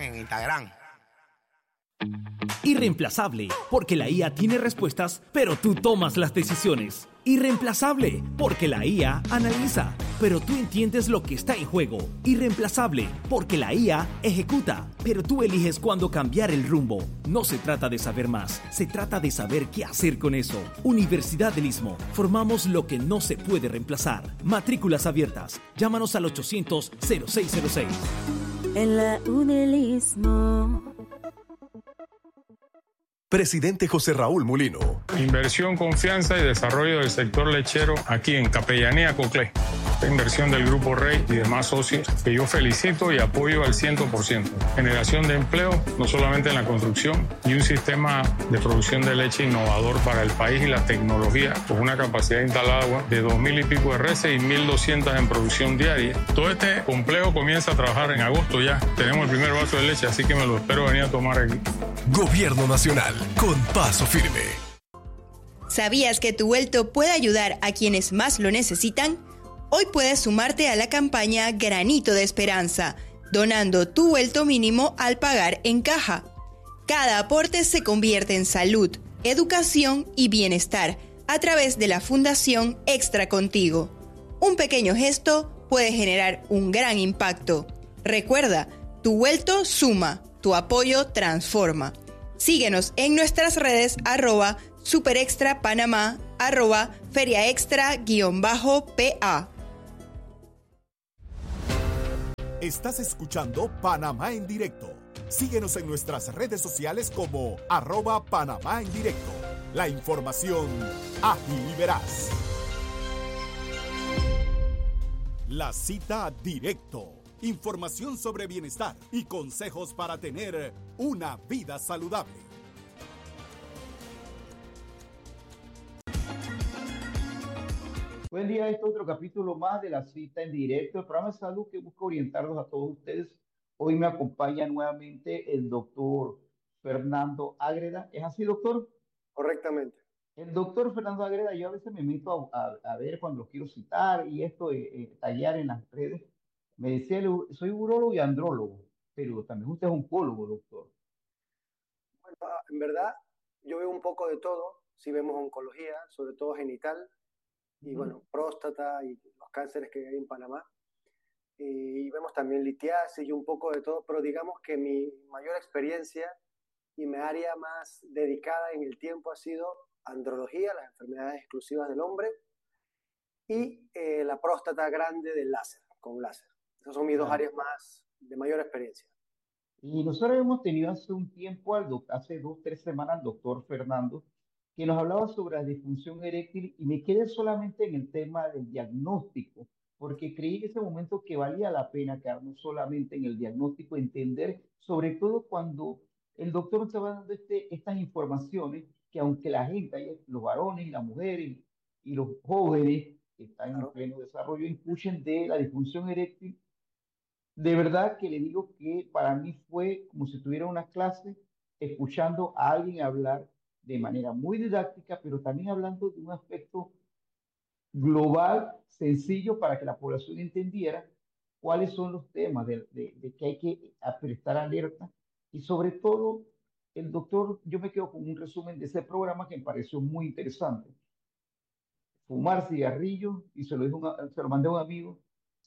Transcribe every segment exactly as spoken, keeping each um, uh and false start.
en Instagram. Irreemplazable, porque la I A tiene respuestas, pero tú tomas las decisiones. Irreemplazable, porque la I A analiza, pero tú entiendes lo que está en juego. Irreemplazable, porque la I A ejecuta, pero tú eliges cuándo cambiar el rumbo. No se trata de saber más, se trata de saber qué hacer con eso. Universidad del Istmo, formamos lo que no se puede reemplazar. Matrículas abiertas, llámanos al ochocientos cero seis cero seis. En la U del Istmo. Presidente José Raúl Mulino. Inversión, confianza y desarrollo del sector lechero aquí en Capellanía Coclé. Esta inversión del Grupo Rey y demás socios que yo felicito y apoyo al cien por ciento. Generación de empleo, no solamente en la construcción, y un sistema de producción de leche innovador para el país y la tecnología, con una capacidad instalada de dos mil y pico de reses y mil doscientas en producción diaria. Todo este complejo comienza a trabajar en agosto ya. Tenemos el primer vaso de leche, así que me lo espero venir a tomar aquí. Gobierno Nacional, con paso firme. ¿Sabías que tu vuelto puede ayudar a quienes más lo necesitan? Hoy puedes sumarte a la campaña Granito de Esperanza, donando tu vuelto mínimo al pagar en caja. Cada aporte se convierte en salud, educación y bienestar a través de la Fundación Extra Contigo. Un pequeño gesto puede generar un gran impacto. Recuerda, tu vuelto suma, tu apoyo transforma. Síguenos en nuestras redes arroba superextrapanamá, arroba feriaextra guión bajo pa. Estás escuchando Panamá en Directo. Síguenos en nuestras redes sociales como arroba Panamá en Directo. La información ágil y veraz. La cita directo. Información sobre bienestar y consejos para tener una vida saludable. Buen día, este es otro capítulo más de La Cita en Directo, el programa de salud que busca orientarlos a todos ustedes. Hoy me acompaña nuevamente el doctor Fernando Ágreda. ¿Es así, doctor? Correctamente. El doctor Fernando Ágreda, yo a veces me meto a, a, a ver cuando lo quiero citar y esto, eh, eh, tallar en las redes. Me decía, soy urólogo y andrólogo, pero también usted es oncólogo, doctor. Bueno, en verdad, yo veo un poco de todo. Si vemos oncología, sobre todo genital, y bueno, próstata y los cánceres que hay en Panamá. Y vemos también litiasis y un poco de todo, pero digamos que mi mayor experiencia y mi área más dedicada en el tiempo ha sido andrología, las enfermedades exclusivas del hombre, y eh, la próstata grande del láser, con láser. Esas son mis dos áreas más de mayor experiencia. Y nosotros hemos tenido hace un tiempo, al doc- hace dos, tres semanas, al doctor Fernando, que nos hablaba sobre la disfunción eréctil y me quedé solamente en el tema del diagnóstico, porque creí en ese momento que valía la pena quedarnos solamente en el diagnóstico, entender, sobre todo cuando el doctor nos va dando este, estas informaciones, que aunque la gente, hay los varones y las mujeres y los jóvenes que están en Claro. pleno desarrollo, escuchen de la disfunción eréctil. De verdad que le digo que para mí fue como si tuviera una clase escuchando a alguien hablar de manera muy didáctica, pero también hablando de un aspecto global, sencillo, para que la población entendiera cuáles son los temas de, de, de que hay que a prestar alerta. Y sobre todo, el doctor, yo me quedo con un resumen de ese programa que me pareció muy interesante. Fumar cigarrillos, y se lo, dijo un- se lo mandé a un amigo,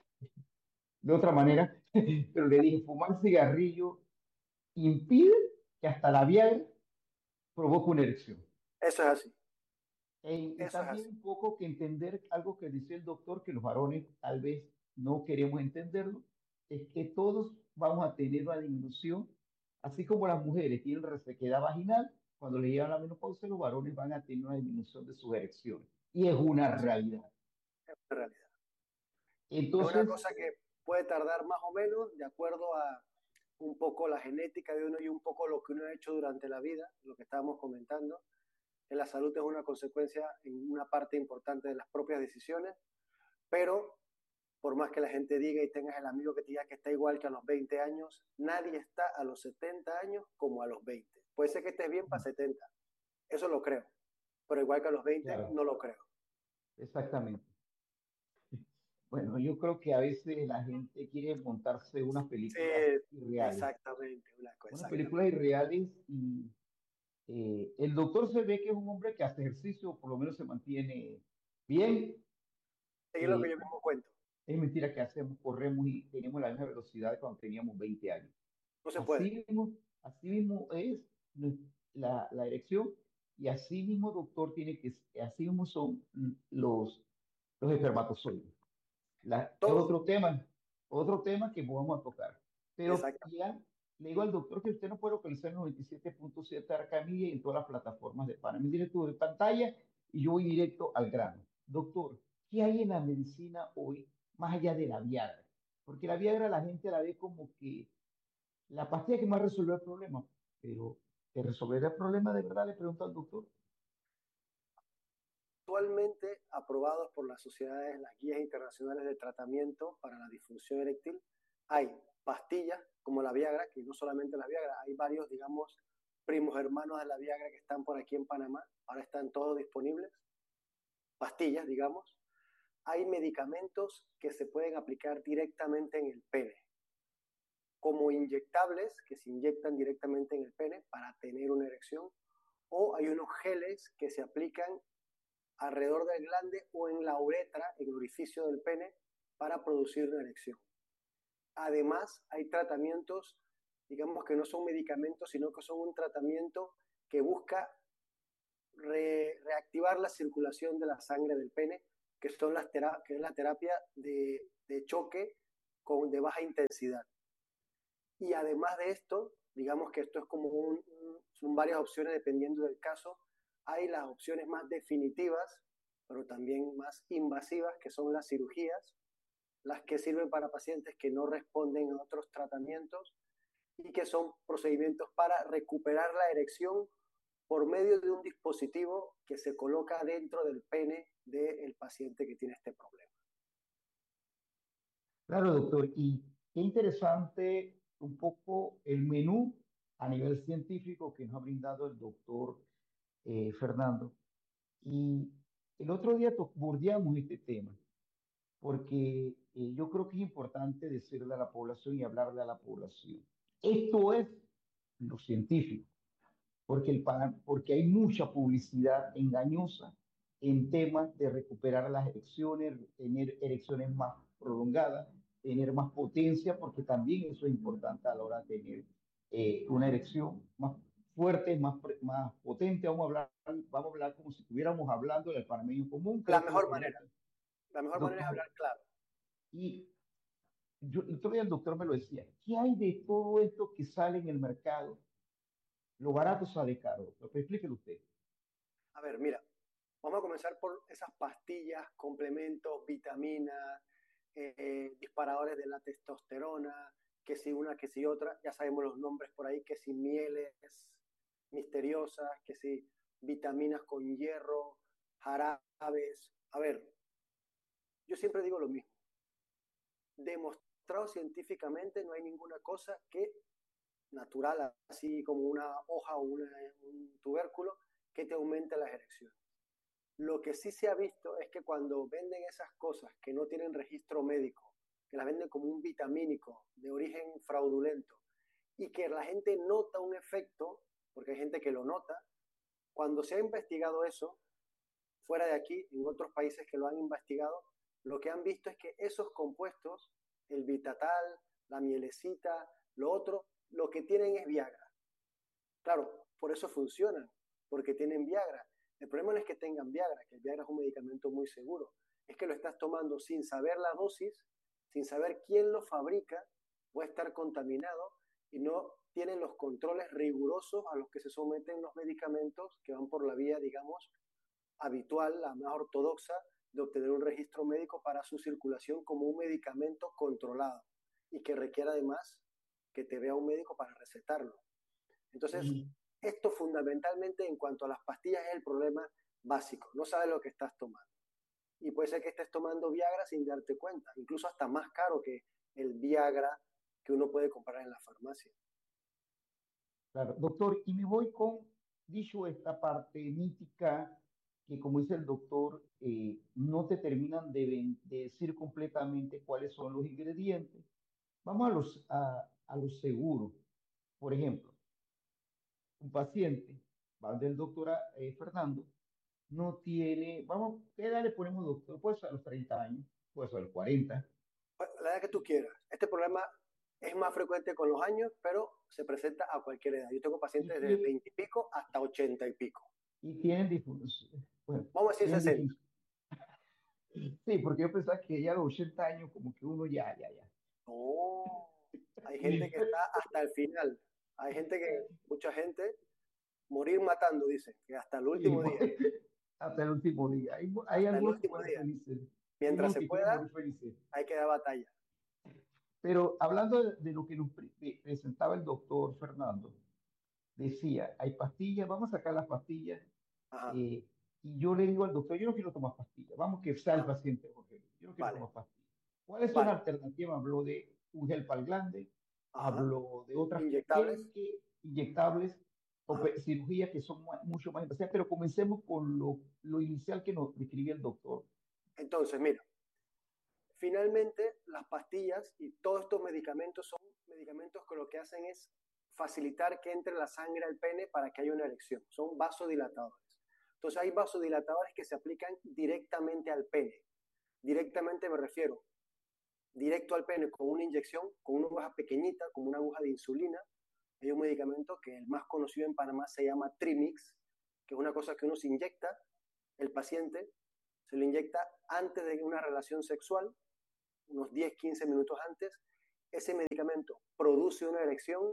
de otra manera, pero le dije, fumar cigarrillo impide que hasta la Viagra provoque una erección. Eso es así. E- y Eso es también así. un poco que entender algo que dice el doctor, que los varones tal vez no queremos entenderlo, es que todos vamos a tener una disminución, así como las mujeres tienen resequedad vaginal, cuando le llegan la menopausia, los varones van a tener una disminución de sus erecciones. Y es una realidad. Es una realidad. Entonces, es una cosa que puede tardar más o menos de acuerdo a un poco la genética de uno y un poco lo que uno ha hecho durante la vida, lo que estábamos comentando. En la salud es una consecuencia en una parte importante de las propias decisiones, pero por más que la gente diga y tengas el amigo que te diga que está igual que a los veinte años, nadie está a los setenta años como a los veinte. Puede ser que estés bien para setenta, eso lo creo, pero igual que a los veinte, claro, no lo creo. exactamente. Bueno, yo creo que a veces la gente quiere montarse unas Sí, películas irreales, exactamente, una cosa, unas exactamente. películas irreales y eh, el doctor se ve que es un hombre que hace ejercicio, por lo menos se mantiene bien. Seguir lo que eh, yo mismo cuento. es mentira que hacemos, corremos y tenemos la misma velocidad de cuando teníamos veinte años. No se puede. Así mismo, así mismo es la, la erección y así mismo, doctor, tiene que, así mismo son los, los espermatozoides. La- es Todo, otro tema, otro tema que vamos a tocar. Pero exacto. ya le digo al doctor que usted no puede localizar el noventa y siete punto siete Arcamilla y en todas las plataformas de Panamá directo de pantalla y yo voy directo al grano. Doctor, ¿qué hay en la medicina hoy más allá de la Viagra? Porque la Viagra la gente la ve como que la pastilla que más resuelve el problema, pero ¿te resolverá el problema de verdad? Le pregunto al doctor. Actualmente aprobados por las sociedades, las guías internacionales de tratamiento para la disfunción eréctil, hay pastillas como la Viagra, que no solamente la Viagra, hay varios, digamos, primos hermanos de la Viagra que están por aquí en Panamá, ahora están todos disponibles, pastillas, digamos. Hay medicamentos que se pueden aplicar directamente en el pene, como inyectables que se inyectan directamente en el pene para tener una erección, o hay unos geles que se aplican alrededor del glande o en la uretra, en el orificio del pene, para producir una erección. Además, hay tratamientos, digamos que no son medicamentos, sino que son un tratamiento que busca re reactivar la circulación de la sangre del pene, que, son las que es la terapia de, de choque con, de baja intensidad. Y además de esto, digamos que esto es como un, un, son varias opciones dependiendo del caso. Hay las opciones más definitivas, pero también más invasivas, que son las cirugías, las que sirven para pacientes que no responden a otros tratamientos y que son procedimientos para recuperar la erección por medio de un dispositivo que se coloca dentro del pene del paciente que tiene este problema. Claro, doctor, y qué interesante un poco el menú a nivel científico que nos ha brindado el doctor eh, Fernando. Y el otro día to- bordeamos este tema, porque eh, yo creo que es importante decirle a la población y hablarle a la población. Esto es lo científico porque, el, porque hay mucha publicidad engañosa en temas de recuperar las erecciones, tener erecciones más prolongadas, tener más potencia, porque también eso es importante a la hora de tener eh, una erección más fuerte, más, más potente. Vamos a hablar, vamos a hablar como si estuviéramos hablando del panameño común, La creo que es lo mejor manera, correcto. la mejor manera es Doctor, hablar claro. y yo, el otro día el doctor me lo decía, ¿qué hay de todo esto que sale en el mercado? Lo barato sale caro. Lo que explíquelo usted. A ver, mira, vamos a comenzar por esas pastillas, complementos, vitaminas, eh, disparadores de la testosterona, que si una, que si otra, ya sabemos los nombres por ahí, que si mieles misteriosas, que si vitaminas con hierro, jarabes. A ver, yo siempre digo lo mismo. Demostrado científicamente no hay ninguna cosa que natural, así como una hoja o una, un tubérculo, que te aumente las erecciones. Lo que sí se ha visto es que cuando venden esas cosas que no tienen registro médico, que las venden como un vitamínico de origen fraudulento y que la gente nota un efecto, porque hay gente que lo nota, cuando se ha investigado eso, fuera de aquí, en otros países que lo han investigado, lo que han visto es que esos compuestos, el Vitatal, la mielecita, lo otro, lo que tienen es Viagra. Claro, por eso funcionan, porque tienen Viagra. El problema no es que tengan Viagra, que el Viagra es un medicamento muy seguro, es que lo estás tomando sin saber la dosis, sin saber quién lo fabrica, puede estar contaminado y no tienen los controles rigurosos a los que se someten los medicamentos que van por la vía, digamos, habitual, la más ortodoxa, de obtener un registro médico para su circulación como un medicamento controlado y que requiera además que te vea un médico para recetarlo. Entonces, Y esto fundamentalmente en cuanto a las pastillas es el problema básico. No sabes lo que estás tomando. Y puede ser que estés tomando Viagra sin darte cuenta, incluso hasta más caro que el Viagra que uno puede comprar en la farmacia. claro, doctor, y me voy con, dicho esta parte mítica que, como dice el doctor, eh, no te terminan de, ven- de decir completamente cuáles son los ingredientes. Vamos a los, a, a los seguros. Por ejemplo, un paciente va del doctor eh, Fernando, no tiene, vamos, ¿qué edad le ponemos doctor? Puede ser a los treinta años, puede ser a los cuarenta. La edad que tú quieras. Este problema es más frecuente con los años, pero se presenta a cualquier edad. Yo tengo y pacientes de tiene, veinte y pico hasta ochenta y pico. y tienen disfunción. Bueno, Vamos a decir tienen sesenta. disfunción. Sí, porque yo pensaba que ya a los ochenta años, como que uno ya, ya, ya. No, hay gente que está hasta el final. Hay gente que, mucha gente, morir matando, dicen, que hasta el Sí, último día. hasta el último día. Hay, hay Hasta el algunos que último mueren día. felices, hay Mientras unos se que quieren pueda, morir felices. hay que dar batalla. Pero hablando de, de lo que nos pre- de- presentaba el doctor Fernando, decía, hay pastillas, vamos a sacar las pastillas, Ajá, eh, y yo le digo al doctor, yo no quiero tomar pastillas, vamos que sea el ajá, paciente, Jorge, yo no quiero vale, tomar pastillas. ¿Cuáles son las vale, alternativas? Habló de un gel para el glande, ajá. habló de otras, ¿qué, Inyectables, qué inyectables o ajá. pe- cirugías que son mu- mucho más invasivas? Pero comencemos con lo, lo inicial que nos describía el doctor. Entonces, mira, finalmente las pastillas y todos estos medicamentos son medicamentos que lo que hacen es facilitar que entre la sangre al pene para que haya una erección. Son vasodilatadores. Entonces hay vasodilatadores que se aplican directamente al pene. Directamente me refiero directo al pene con una inyección, con una aguja pequeñita, como una aguja de insulina. Hay un medicamento que el más conocido en Panamá se llama Trimix, que es una cosa que uno se inyecta, el paciente se lo inyecta antes de una relación sexual, unos diez quince minutos antes. Ese medicamento produce una erección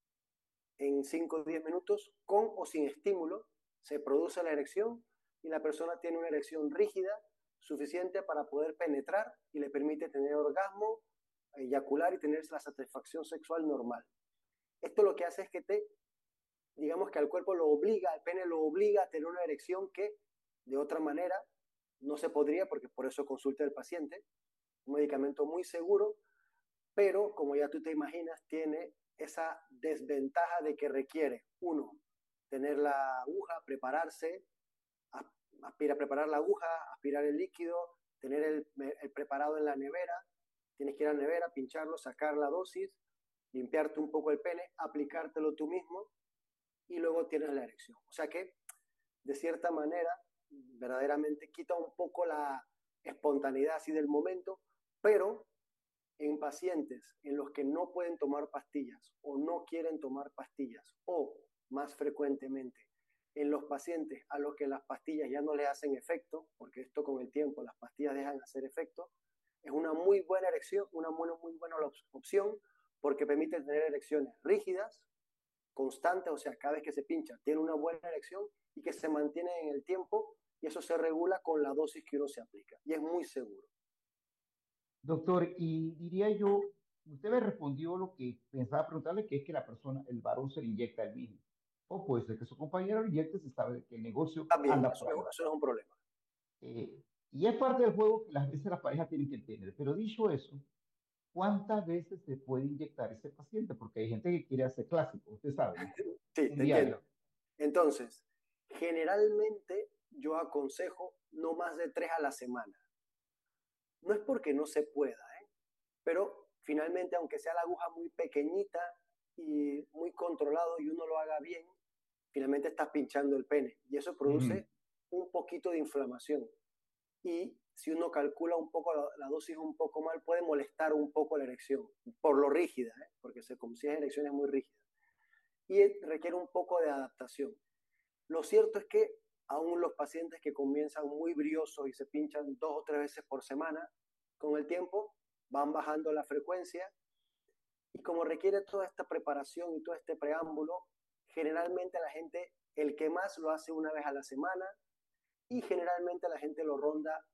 en cinco o diez minutos, con o sin estímulo, se produce la erección y la persona tiene una erección rígida suficiente para poder penetrar y le permite tener orgasmo, eyacular y tener la satisfacción sexual normal. Esto lo que hace es que te, digamos que al cuerpo lo obliga, al pene lo obliga a tener una erección que de otra manera no se podría, porque por eso consulta al paciente. Un medicamento muy seguro, pero como ya tú te imaginas, tiene esa desventaja de que requiere, uno, tener la aguja, prepararse, aspira a preparar la aguja, aspirar el líquido, tener el, el preparado en la nevera, tienes que ir a la nevera, pincharlo, sacar la dosis, limpiarte un poco el pene, aplicártelo tú mismo y luego tienes la erección. O sea que, de cierta manera, verdaderamente quita un poco la espontaneidad así del momento, pero en pacientes en los que no pueden tomar pastillas o no quieren tomar pastillas o, más frecuentemente, en los pacientes a los que las pastillas ya no le hacen efecto, porque esto con el tiempo las pastillas dejan de hacer efecto, es una muy buena erección, una muy, muy buena opción porque permite tener erecciones rígidas, constantes, o sea, cada vez que se pincha tiene una buena erección y que se mantiene en el tiempo y eso se regula con la dosis que uno se aplica y es muy seguro. Doctor, y diría yo, usted me respondió lo que pensaba preguntarle, que es que la persona, el varón se le inyecta el mismo. O puede ser que su compañero lo inyecte, se sabe que el negocio También, anda eso, por ahí. eso no es un problema. Eh, y es parte del juego que las veces las parejas tienen que entender. Pero dicho eso, ¿cuántas veces se puede inyectar ese paciente? Porque hay gente que quiere hacer clásico, usted sabe, ¿no? Sí, Un te diario. entiendo. Entonces, generalmente yo aconsejo no más de tres a la semana. No es porque no se pueda, ¿eh? Pero finalmente, aunque sea la aguja muy pequeñita y muy controlado y uno lo haga bien, finalmente estás pinchando el pene y eso Ujú. produce un poquito de inflamación. Y si uno calcula un poco la, la dosis un poco mal, puede molestar un poco la erección, por lo rígida, ¿eh? Porque se consiguen erecciones muy rígidas. Y requiere un poco de adaptación. Lo cierto es que aún los pacientes que comienzan muy briosos y se pinchan dos o tres veces por semana, con el tiempo van bajando la frecuencia y como requiere toda esta preparación y todo este preámbulo, generalmente la gente, el que más lo hace una vez a la semana y generalmente la gente lo ronda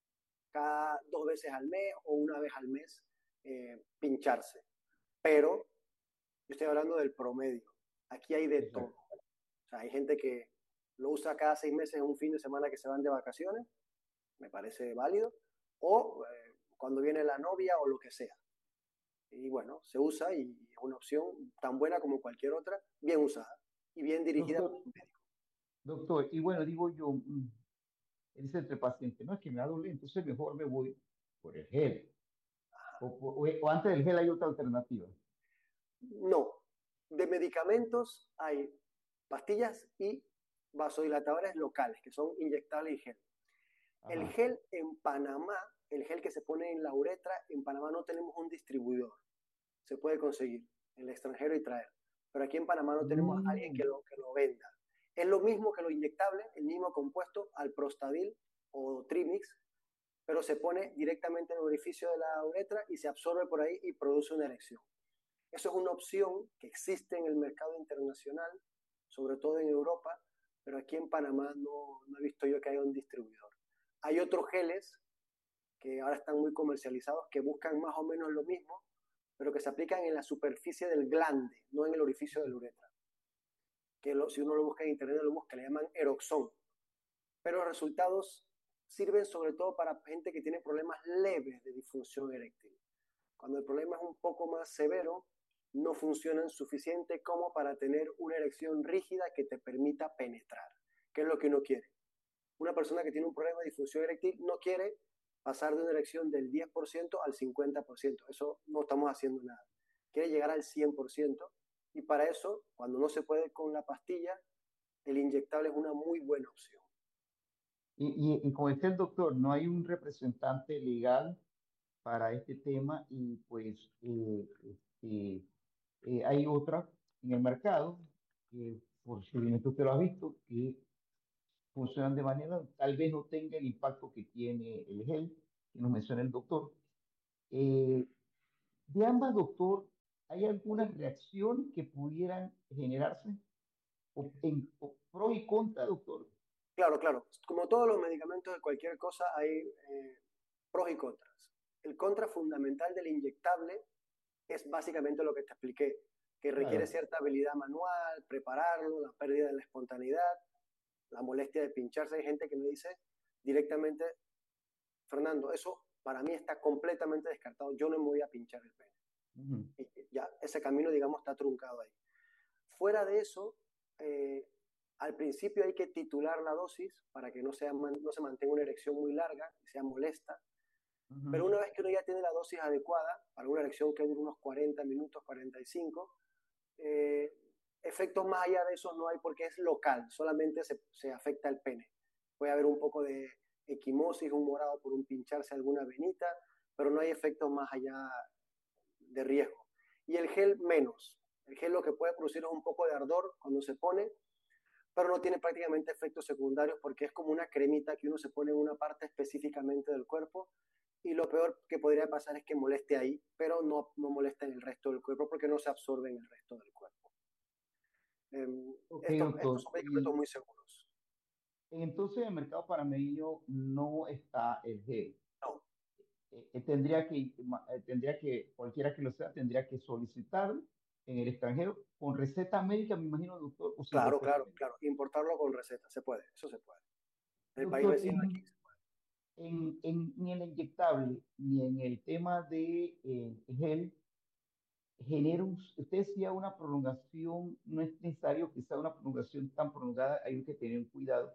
cada dos veces al mes o una vez al mes eh, pincharse. Pero yo estoy hablando del promedio. Aquí hay de todo. Exacto. O sea, hay gente que lo usa cada seis meses en un fin de semana que se van de vacaciones, me parece válido, o eh, cuando viene la novia o lo que sea. Y bueno, se usa y es una opción tan buena como cualquier otra, bien usada y bien dirigida por Doctor, un médico. doctor, y bueno, digo yo, mm, Él dice entre pacientes, no es que me da dolor, entonces mejor me voy por el gel. O, o- o antes del gel hay otra alternativa. No, de medicamentos hay pastillas y vasodilatadores locales, que son inyectables y gel. El Ajá. gel en Panamá, el gel que se pone en la uretra, en Panamá no tenemos un distribuidor. Se puede conseguir en el extranjero y traer. Pero aquí en Panamá no tenemos a alguien que Mm, lo, que lo venda. Es lo mismo que lo inyectable, el mismo compuesto, Alprostadil o Trimix, pero se pone directamente en el orificio de la uretra y se absorbe por ahí y produce una erección. Eso es una opción que existe en el mercado internacional, sobre todo en Europa, pero aquí en Panamá no, no he visto yo que haya un distribuidor. Hay otros geles que ahora están muy comercializados que buscan más o menos lo mismo, pero que se aplican en la superficie del glande, no en el orificio de la uretra. Que lo, si uno lo busca en internet, lo busca, le llaman Eroxon. Pero los resultados sirven sobre todo para gente que tiene problemas leves de disfunción eréctil. Cuando el problema es un poco más severo, no funcionan suficiente como para tener una erección rígida que te permita penetrar, que es lo que uno quiere. Una persona que tiene un problema de disfunción eréctil no quiere pasar de una erección del diez por ciento al cincuenta por ciento. Eso no estamos haciendo nada. Quiere llegar al cien por ciento y para eso, cuando no se puede con la pastilla, el inyectable es una muy buena opción. Y, y, y como dice el doctor, no hay un representante legal para este tema y pues eh, este, eh, hay otra en el mercado, que por si bien usted lo ha visto, que funcionan de manera, tal vez no tenga el impacto que tiene el gel, que nos menciona el doctor. Eh, de ambas, doctor, ¿hay alguna reacción que pudieran generarse? O, en, o pro y contra, doctor. Claro, claro. Como todos los medicamentos de cualquier cosa, hay eh, pros y contras. El contra fundamental del inyectable es básicamente lo que te expliqué, que requiere Claro. cierta habilidad manual, prepararlo, la pérdida de la espontaneidad, la molestia de pincharse. Hay gente que me dice directamente, Fernando, eso para mí está completamente descartado, yo no me voy a pinchar el pene. Ujú. Y ya ese camino, digamos, está truncado ahí. Fuera de eso, eh, al principio hay que titular la dosis para que no, sea, no se mantenga una erección muy larga y sea molesta. Pero Ujú. una vez que uno ya tiene la dosis adecuada para una erección que dure unos cuarenta minutos, cuarenta y cinco, eh, efectos más allá de eso no hay porque es local, solamente se, se afecta el pene. Puede haber un poco de equimosis, un morado por un pincharse alguna venita, pero no hay efectos más allá de riesgo. Y el gel menos. El gel lo que puede producir es un poco de ardor cuando se pone, pero no tiene prácticamente efectos secundarios porque es como una cremita que uno se pone en una parte específicamente del cuerpo y lo peor que podría pasar es que moleste ahí, pero no, no molesta en el resto del cuerpo porque no se absorbe en el resto del cuerpo. Eh, Ok, estos, estos doctor. son medicamentos Y muy seguros. entonces en el mercado panameño no está el gel. No, Eh, eh, tendría que, ma- eh, tendría que, cualquiera que lo sea, tendría que solicitarlo en el extranjero con receta médica, me imagino, doctor, o sin claro, receta claro, médica. claro. Importarlo con receta, se puede, eso se puede. En el país Doctor, vecino aquí. en, en, en- ni en el inyectable ni en el tema de eh, gel, genera un- usted decía una prolongación, no es necesario que sea una prolongación tan prolongada, hay que tener cuidado.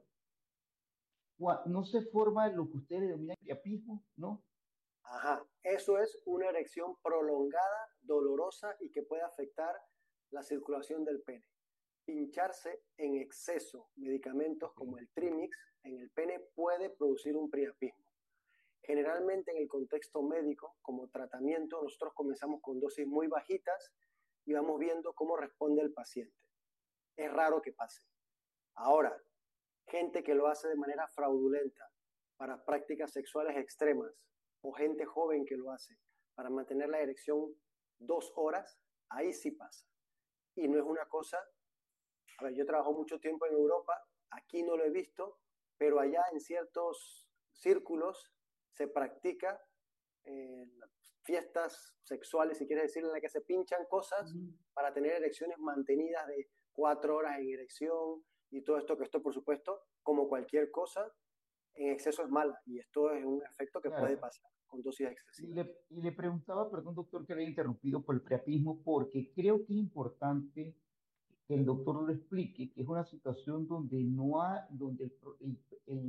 Gua- No se forma lo que ustedes denominan priapismo, ¿no? Ajá, eso es una erección prolongada, dolorosa y que puede afectar la circulación del pene. Pincharse en exceso medicamentos Ok. como el Trimix en el pene puede producir un priapismo. Generalmente en el contexto médico, como tratamiento, nosotros comenzamos con dosis muy bajitas y vamos viendo cómo responde el paciente. Es raro que pase. Ahora, gente que lo hace de manera fraudulenta para prácticas sexuales extremas o gente joven que lo hace para mantener la erección dos horas, ahí sí pasa. Y no es una cosa, a ver, yo trabajo mucho tiempo en Europa, aquí no lo he visto, pero allá en ciertos círculos se practica eh, fiestas sexuales, si quieres decir, en las que se pinchan cosas Ujú. para tener erecciones mantenidas de cuatro horas en erección y todo esto, que esto por supuesto, como cualquier cosa, en exceso es mala y esto es un efecto que puede Claro. pasar con dosis Y excesivas. le, y le preguntaba, perdón, doctor, que le haya interrumpido por el priapismo, porque creo que es importante que el doctor lo explique, que es una situación donde no ha, donde el, pro- el- el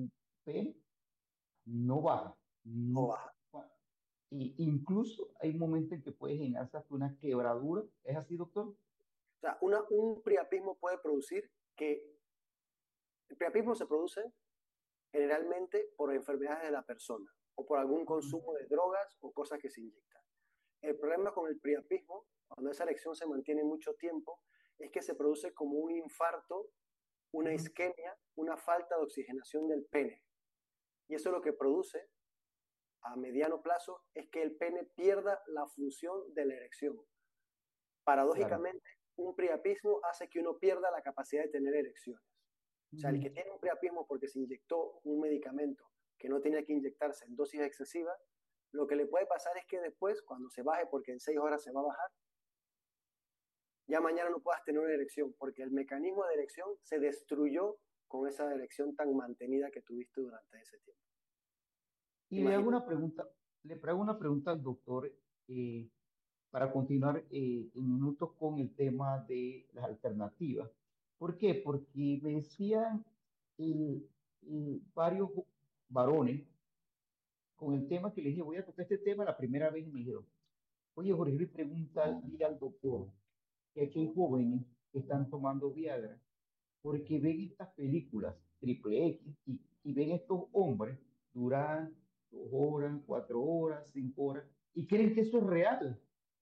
pene no baja. no Mm, baja. Y incluso hay momentos en que puede generarse hasta una quebradura. ¿Es así, doctor? O sea, una, un priapismo puede producir que el priapismo se produce generalmente por enfermedades de la persona o por algún consumo de drogas o cosas que se inyectan. El problema con el priapismo, cuando esa erección se mantiene mucho tiempo, es que se produce como un infarto, una Ujú. isquemia, una falta de oxigenación del pene. Y eso lo que produce a mediano plazo es que el pene pierda la función de la erección. Claro. Paradójicamente, un priapismo hace que uno pierda la capacidad de tener erecciones. O sea, el Ujú. que tiene un priapismo porque se inyectó un medicamento que no tenía que inyectarse en dosis excesivas, lo que le puede pasar es que después, cuando se baje, porque en seis horas se va a bajar, ya mañana no puedas tener una erección, porque el mecanismo de erección se destruyó con esa erección tan mantenida que tuviste durante ese tiempo. Y le hago Imagínate. una pregunta, le hago una pregunta al doctor eh, para continuar eh, en minutos con el tema de las alternativas. ¿Por qué? Porque me decían eh, eh, varios varones con el tema que les dije, voy a tocar este tema la primera vez y me dijeron, oye, Jorge, le pregunta al doctor que aquí hay jóvenes que están tomando Viagra porque ven estas películas triple X y, y ven estos hombres duran dos horas, cuatro horas, cinco horas y creen que eso es real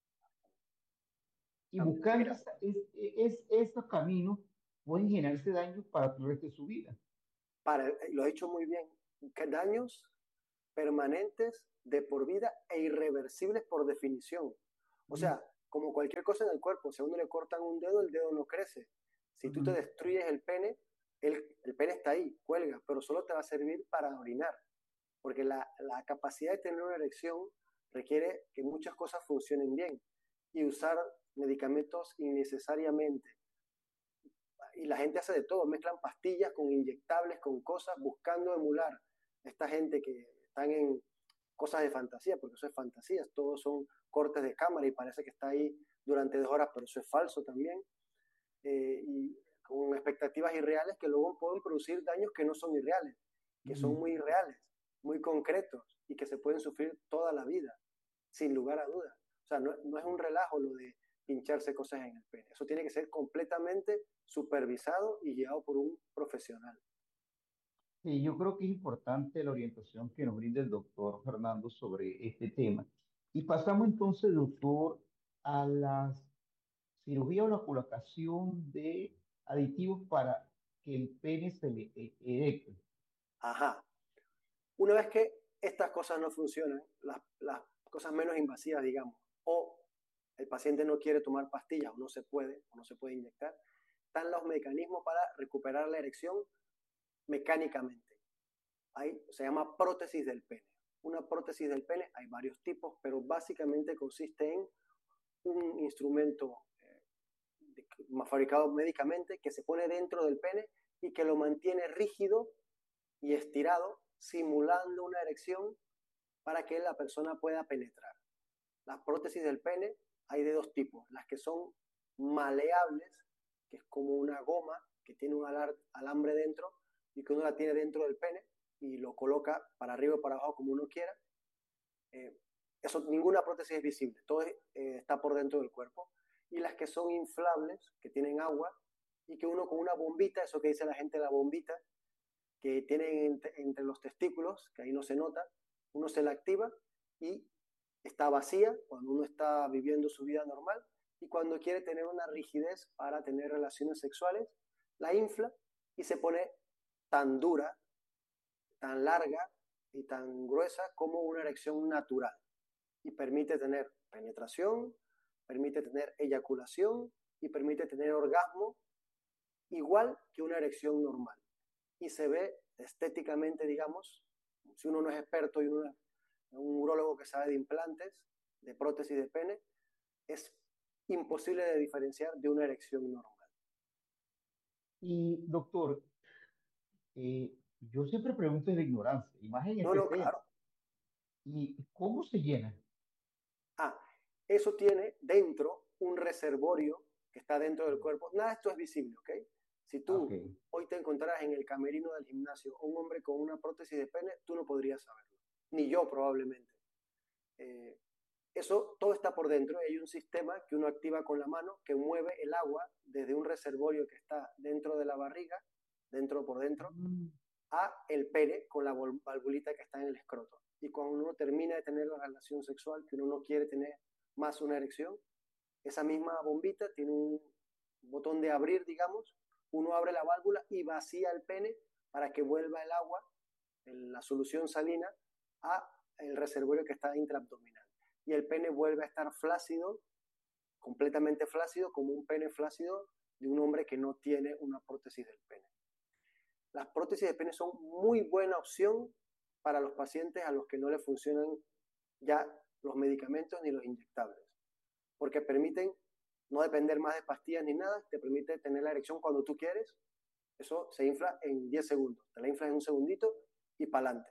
y buscando Mira, esa, es, es, esos caminos pueden generarse daños para el resto de su vida. para, lo he dicho muy bien, que daños permanentes de por vida e irreversibles por definición. O Mm, sea, como cualquier cosa en el cuerpo, si a uno le cortan un dedo, el dedo no crece. Si tú te ujú, destruyes el pene, el, el pene está ahí, cuelga, pero solo te va a servir para orinar, porque la, la capacidad de tener una erección requiere que muchas cosas funcionen bien y usar medicamentos innecesariamente. Y la gente hace de todo, mezclan pastillas con inyectables, con cosas, buscando emular esta gente que están en cosas de fantasía, porque eso es fantasía, todos son cortes de cámara y parece que está ahí durante dos horas, pero eso es falso también, eh, y con expectativas irreales que luego pueden producir daños que no son irreales, que son ujú. muy reales, muy concretos y que se pueden sufrir toda la vida, sin lugar a dudas. O sea, no, no es un relajo lo de pincharse cosas en el pene, eso tiene que ser completamente supervisado y guiado por un profesional. Sí, yo creo que es importante la orientación que nos brinda el doctor Fernando sobre este tema. Y pasamos entonces, doctor, a la cirugía o la colocación de aditivos para que el pene se le e- erecte. Ajá. Una vez que estas cosas no funcionan, las, las cosas menos invasivas, digamos, o el paciente no quiere tomar pastillas o no se puede, o no se puede inyectar, están los mecanismos para recuperar la erección mecánicamente. Ahí se llama prótesis del pene. Una prótesis del pene, hay varios tipos, pero básicamente consiste en un instrumento eh, fabricado médicamente que se pone dentro del pene y que lo mantiene rígido y estirado, simulando una erección para que la persona pueda penetrar. Las prótesis del pene hay de dos tipos, las que son maleables, que es como una goma que tiene un alambre dentro y que uno la tiene dentro del pene y lo coloca para arriba o para abajo como uno quiera. Eh, eso, ninguna prótesis es visible, todo es, eh, está por dentro del cuerpo. Y las que son inflables, que tienen agua y que uno con una bombita, eso que dice la gente la bombita, que tienen entre, entre los testículos, que ahí no se nota, uno se la activa y está vacía cuando uno está viviendo su vida normal y cuando quiere tener una rigidez para tener relaciones sexuales, la infla y se pone tan dura, tan larga y tan gruesa como una erección natural y permite tener penetración, permite tener eyaculación y permite tener orgasmo igual que una erección normal. Y se ve estéticamente, digamos, si uno no es experto y uno es un urólogo que sabe de implantes, de prótesis de pene, es imposible de diferenciar de una erección normal. Y doctor, eh, yo siempre pregunto de ignorancia, y más en No, este no, tema. claro. ¿Y cómo se llena? Ah, eso tiene dentro un reservorio que está dentro del cuerpo. Nada de esto es visible, ¿ok? Si Ah, tú ok. hoy te encontraras en el camerino del gimnasio un hombre con una prótesis de pene, tú no podrías saberlo, ni yo probablemente. Eh, Eso todo está por dentro. Hay un sistema que uno activa con la mano que mueve el agua desde un reservorio que está dentro de la barriga, dentro por dentro, Mm, a el pene con la valvulita que está en el escroto. Y cuando uno termina de tener la relación sexual, que uno no quiere tener más una erección, esa misma bombita tiene un botón de abrir, digamos, uno abre la válvula y vacía el pene para que vuelva el agua, la solución salina, a el reservorio que está intraabdominal. Y el pene vuelve a estar flácido, completamente flácido, como un pene flácido de un hombre que no tiene una prótesis del pene. Las prótesis de pene son muy buena opción para los pacientes a los que no le funcionan ya los medicamentos ni los inyectables, porque permiten no depender más de pastillas ni nada, te permite tener la erección cuando tú quieres. Eso se infla en diez segundos, te la inflas en un segundito y para adelante.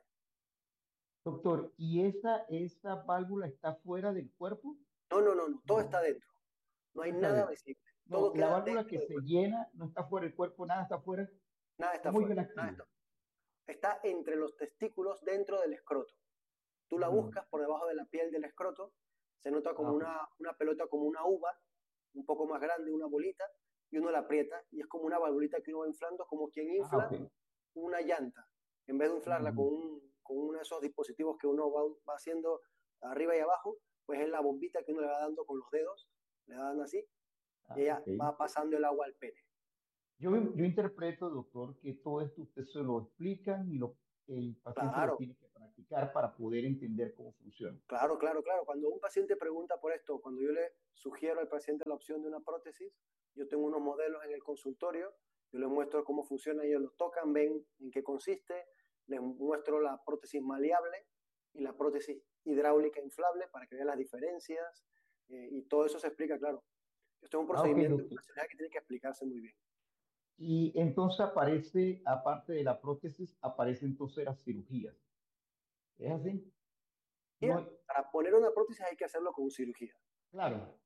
doctor, ¿y esa, esa válvula está fuera del cuerpo? No, no, no, no, todo está No, dentro, no todo hay está nada dentro. visible, No, todo la queda válvula dentro que del se cuerpo, llena no está fuera del cuerpo, nada está fuera, nada está está muy fuera, bien nada activo. está, está entre los testículos dentro del escroto. Tú la Ujú. buscas por debajo de la piel del escroto, se nota Ah, como ok. una, una pelota, como una uva, un poco más grande, una bolita, y uno la aprieta y es como una valvulita que uno va inflando, como quien Ah, infla ok. una llanta, en vez de inflarla con, Ujú. un, con uno de esos dispositivos que uno va, va haciendo arriba y abajo, pues es la bombita que uno le va dando con los dedos, le va dando así, y Ah, ella ok. va pasando el agua al pene. Yo, yo interpreto, doctor, que todo esto usted se lo explica y lo, el paciente lo Claro, tiene que practicar para poder entender cómo funciona. claro, claro, claro. Cuando un paciente pregunta por esto, cuando yo le sugiero al paciente la opción de una prótesis, yo tengo unos modelos en el consultorio, yo les muestro cómo funciona, ellos los tocan, ven en qué consiste, les muestro la prótesis maleable y la prótesis hidráulica inflable para que vean las diferencias, eh, y todo eso se explica, claro. Esto es un Ah, ok, procedimiento, doctor. una cirugía que tiene que explicarse muy bien. Y entonces aparece, aparte de la prótesis, aparece entonces las cirugías. ¿Es así? Y No, para poner una prótesis hay que hacerlo con cirugía. claro.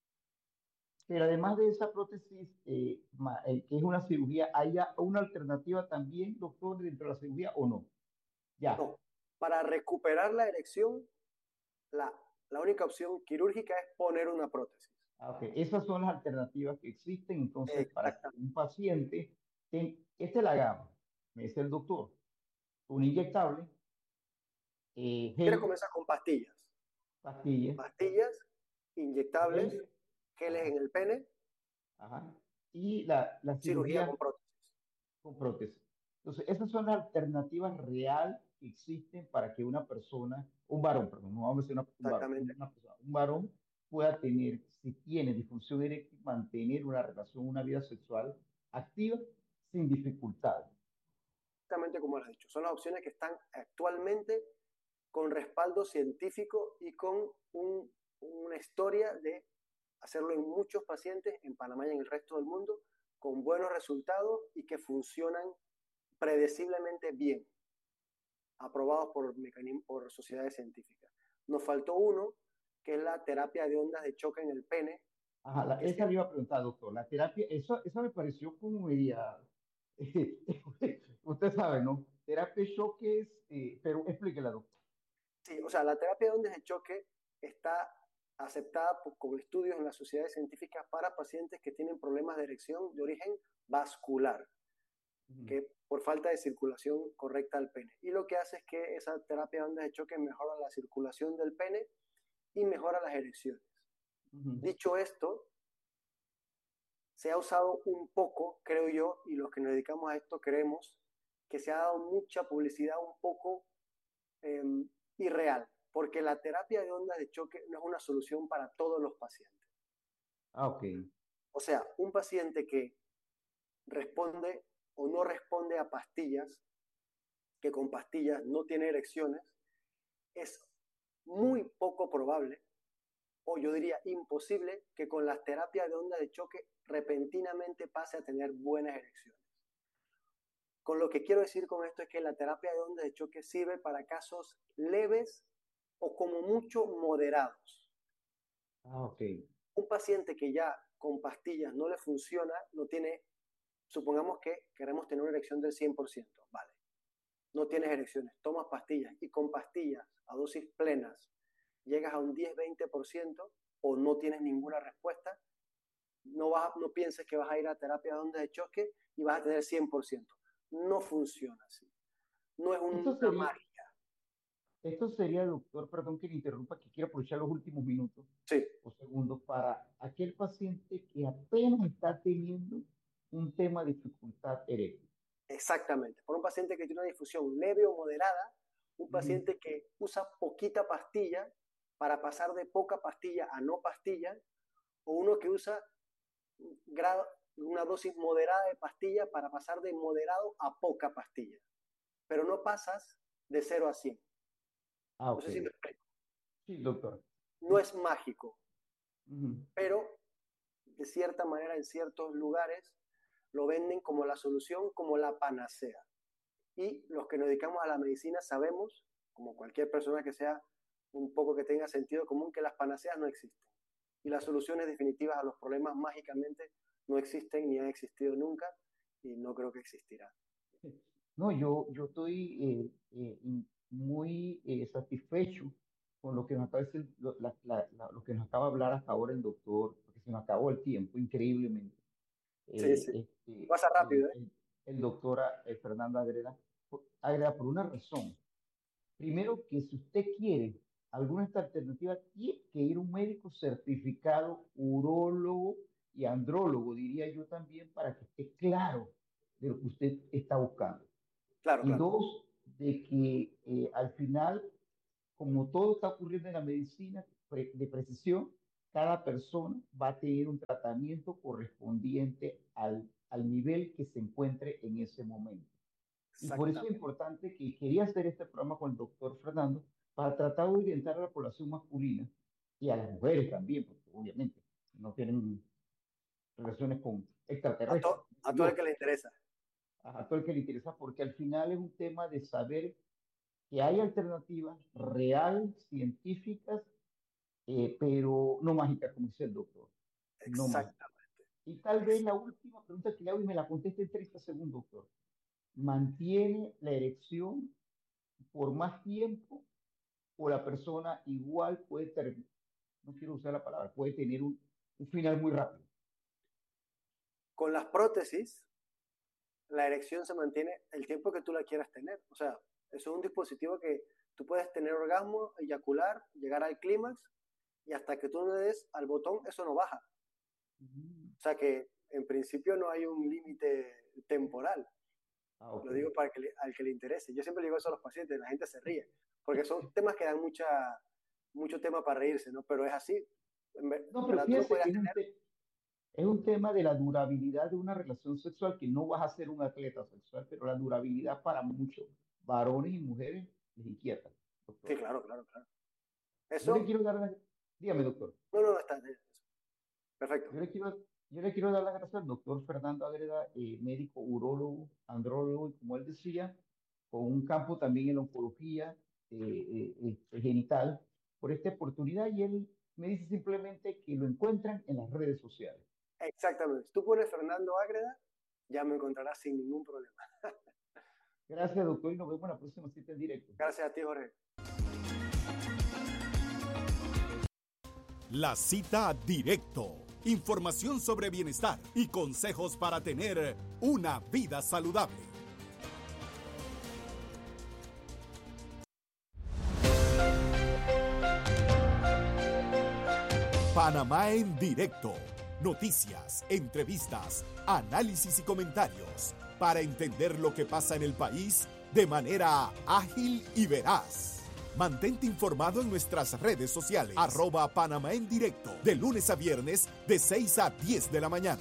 Pero además de esa prótesis, eh, ma- eh, que es una cirugía, ¿hay ya una alternativa también, doctor, dentro de la cirugía o no? Ya. No, para recuperar la erección, la, la única opción quirúrgica es poner una prótesis. Ah, ok. Esas son las alternativas que existen entonces para que Exactamente. un paciente, ten- esta es la gama, me dice el doctor, un inyectable, eh, ¿Quieres gel, comenzar con pastillas? pastillas, Pastillas, inyectables, gel, geles ajá, en el pene, ajá, y la, la cirugía con cirugía prótesis. con prótesis. Entonces, esas son las alternativas real que existen para que una persona, un varón, perdón, no vamos a decir una, un varón, Exactamente. una persona, un varón pueda tener, si tiene disfunción eréctil, mantener una relación, una vida sexual activa sin dificultades. Exactamente como lo has dicho. Son las opciones que están actualmente con respaldo científico y con un, una historia de hacerlo en muchos pacientes en Panamá y en el resto del mundo con buenos resultados y que funcionan predeciblemente bien, aprobados por, por sociedades científicas. Nos faltó uno, que es la terapia de ondas de choque en el pene, Ajá, la- que esa se, le iba a preguntar, doctor. La terapia, eso, eso me pareció como media, usted sabe, ¿no? Terapia de choques, eh, pero explíquela, doctor. sí, o sea, la terapia de ondas de choque está aceptada por, con estudios en las sociedades científicas para pacientes que tienen problemas de erección de origen vascular, Ujú, que por falta de circulación correcta al pene. Y lo que hace es que esa terapia de ondas de choque mejora la circulación del pene y mejora las erecciones. ujú. Dicho esto, se ha usado un poco, creo yo, y los que nos dedicamos a esto creemos, que se ha dado mucha publicidad un poco eh, irreal, porque la terapia de ondas de choque no es una solución para todos los pacientes. Ah, ok. O sea, un paciente que responde o no responde a pastillas, que con pastillas no tiene erecciones, es muy poco probable, o yo diría imposible, que con las terapias de ondas de choque repentinamente pase a tener buenas erecciones. Con lo que quiero decir con esto es que la terapia de ondas de choque sirve para casos leves o como mucho moderados. Ah, ok. Un paciente que ya con pastillas no le funciona, no tiene supongamos que queremos tener una erección del cien por ciento, vale. No tienes erecciones, tomas pastillas y con pastillas a dosis plenas llegas a un diez a veinte por ciento o no tienes ninguna respuesta, no, vas, no pienses que vas a ir a terapia de ondas de choque y vas a tener cien por ciento. No funciona así. No es un, una sería, magia. Esto sería, doctor, perdón que le interrumpa, que quiero aprovechar los últimos minutos sí. o segundos para aquel paciente que apenas está teniendo un tema de dificultad eréctil. Exactamente. Por un paciente que tiene una difusión leve o moderada, un paciente uh-huh. que usa poquita pastilla para pasar de poca pastilla a no pastilla, o uno que usa grado, una dosis moderada de pastilla para pasar de moderado a poca pastilla. Pero no pasas de cero a cien. Ah, okay. No sé si me explico. Sí, doctor. No es mágico, uh-huh. pero de cierta manera en ciertos lugares lo venden como la solución, como la panacea. Y los que nos dedicamos a la medicina sabemos, como cualquier persona que sea un poco que tenga sentido común, que las panaceas no existen. Y las soluciones definitivas a los problemas mágicamente no existen ni han existido nunca y no creo que existirán. No, yo, yo estoy eh, eh, muy eh, satisfecho con lo que nos acaba de decir, lo, la, la, la, lo que nos acaba de hablar hasta ahora el doctor, porque se nos acabó el tiempo, increíblemente. Sí, sí. Eh, este, Pasa rápido, ¿eh? El, el doctor eh, Fernando Ágreda, Ágreda, por una razón. Primero, que si usted quiere alguna esta alternativa, tiene que ir a un médico certificado, urólogo y andrólogo, diría yo también, para que esté claro de lo que usted está buscando. Claro, y claro. dos, de que eh, al final, como todo está ocurriendo en la medicina pre de precisión, cada persona va a tener un tratamiento correspondiente al, al nivel que se encuentre en ese momento. Y por eso es importante que quería hacer este programa con el doctor Fernando para tratar de orientar a la población masculina y a las mujeres también, porque obviamente no tienen relaciones con extraterrestres. A, to a todo el que le interesa. A todo el que le interesa, porque al final es un tema de saber que hay alternativas reales, científicas, eh, pero no mágicas, como dice el doctor. No Exactamente. Mágicas. Y tal vez la última pregunta que le hago y me la conteste en treinta segundos, doctor. ¿Mantiene la erección por más tiempo o la persona igual puede terminar? No quiero usar la palabra, puede tener un, un final muy rápido. Con las prótesis, la erección se mantiene el tiempo que tú la quieras tener. O sea, eso es un dispositivo que tú puedes tener orgasmo, eyacular, llegar al clímax y hasta que tú no le des al botón, eso no baja. Uh-huh. O sea que en principio no hay un límite temporal. Ah, okay. Lo digo para que le, al que le interese. Yo siempre digo eso a los pacientes, la gente se ríe, porque son temas que dan mucha, mucho tema para reírse, ¿no? Pero es así. No, pero fíjate que es un, te es un tema de la durabilidad de una relación sexual, que no vas a ser un atleta sexual, pero la durabilidad para muchos varones y mujeres les inquieta. Doctor. Sí, claro, claro, claro. Eso... Yo le quiero dar la... Dígame, doctor. No, no, no está. Perfecto. Yo le quiero... Yo le quiero dar las gracias al doctor Fernando Ágreda, eh, médico, urólogo, andrólogo, y como él decía, con un campo también en oncología eh, eh, eh, genital, por esta oportunidad, y él me dice simplemente que lo encuentran en las redes sociales. Exactamente. Si tú pones Fernando Ágreda, ya me encontrarás sin ningún problema. Gracias, doctor, y nos vemos en la próxima cita en directo. Gracias a ti, Jorge. La cita directo. Información sobre bienestar y consejos para tener una vida saludable. Panamá en directo. Noticias, entrevistas, análisis y comentarios para entender lo que pasa en el país de manera ágil y veraz. Mantente informado en nuestras redes sociales, arroba Panamá en directo, de lunes a viernes, de seis a diez de la mañana.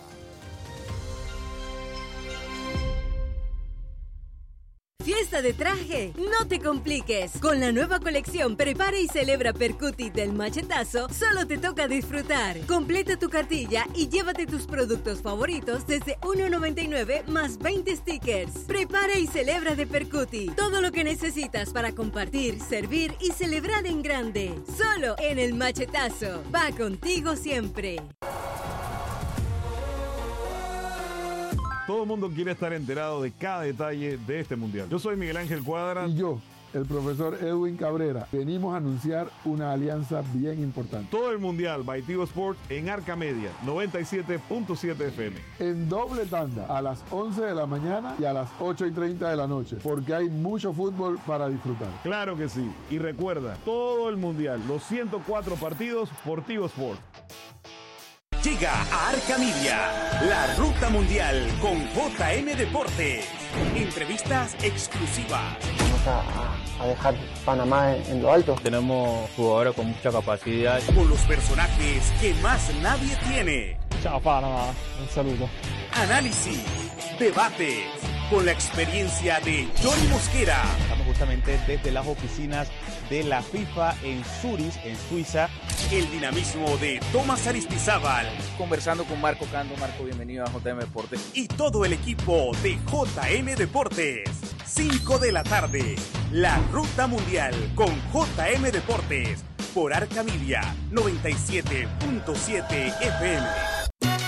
Fiesta de traje, no te compliques. Con la nueva colección Prepara y Celebra Percuti del Machetazo, solo te toca disfrutar. Completa tu cartilla y llévate tus productos favoritos desde uno noventa y nueve más veinte stickers. Prepara y Celebra de Percuti. Todo lo que necesitas para compartir, servir y celebrar en grande. Solo en el Machetazo. Va contigo siempre. Todo el mundo quiere estar enterado de cada detalle de este mundial. Yo soy Miguel Ángel Cuadra. Y yo, el profesor Edwin Cabrera. Venimos a anunciar una alianza bien importante. Todo el mundial by Tigo Sport en Arca Media, noventa y siete punto siete F M. En doble tanda, a las once de la mañana y a las ocho y treinta de la noche, porque hay mucho fútbol para disfrutar. Claro que sí. Y recuerda, todo el mundial, los ciento cuatro partidos por Tigo Sport. Llega a Arca Media, la ruta mundial con J M Deportes. Entrevistas exclusivas. Vamos a, a dejar Panamá en, en lo alto. Tenemos jugadores con mucha capacidad. Con los personajes que más nadie tiene. Chao Panamá, un saludo. Análisis, debates, con la experiencia de Johnny Mosquera. Estamos justamente desde las oficinas de la FIFA en Zurich, en Suiza. El dinamismo de Tomás Aristizábal. Conversando con Marco Cando. Marco, bienvenido a J M Deportes. Y todo el equipo de J M Deportes. cinco de la tarde. La Ruta Mundial con J M Deportes. Por Arca Media, noventa y siete punto siete F M.